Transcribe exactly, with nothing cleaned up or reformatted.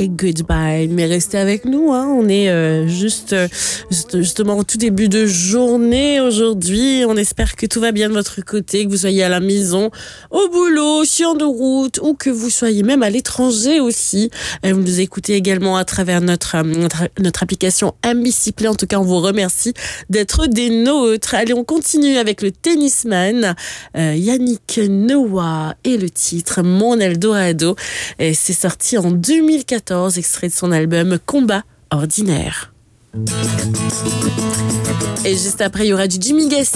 et Goodbye. Mais restez avec nous, hein. On est euh, juste, euh, juste justement au tout début de journée aujourd'hui. On espère que tout va bien de votre côté, que vous soyez à la maison, au boulot, sur de route ou que vous soyez même à l'étranger aussi. Vous nous écoutez également à travers notre, notre, notre application M B C Play. En tout cas, on vous remercie d'être des nôtres. Allez, on continue avec le tennisman euh, Yannick Noah et le titre Mon Eldorado. Et c'est sorti en deux mille quatorze, extrait de son album Combat Ordinaire. Et juste après, il y aura du Jimmy Gassi.